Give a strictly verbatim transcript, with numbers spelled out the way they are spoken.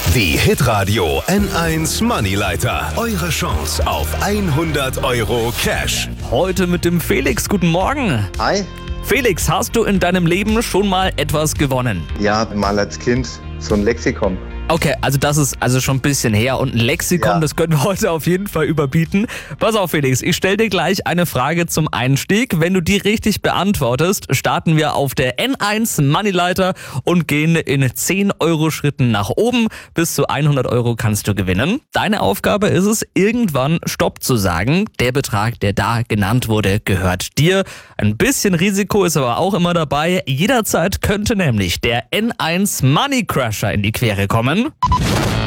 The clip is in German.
Die Hitradio N eins Moneyleiter. Eure Chance auf hundert Euro Cash. Heute mit dem Felix. Guten Morgen. Hi. Felix, hast du in deinem Leben schon mal etwas gewonnen? Ja, mal als Kind so ein Lexikon. Okay, also das ist also schon ein bisschen her und ein Lexikon, Ja. das können wir heute auf jeden Fall überbieten. Pass auf, Felix, ich stelle dir gleich eine Frage zum Einstieg. Wenn du die richtig beantwortest, starten wir auf der N eins Moneyleiter und gehen in zehn Euro Schritten nach oben. Bis zu hundert Euro kannst du gewinnen. Deine Aufgabe ist es, irgendwann Stopp zu sagen. Der Betrag, der da genannt wurde, gehört dir. Ein bisschen Risiko ist aber auch immer dabei. Jederzeit könnte nämlich der N eins Money Crusher in die Quere kommen.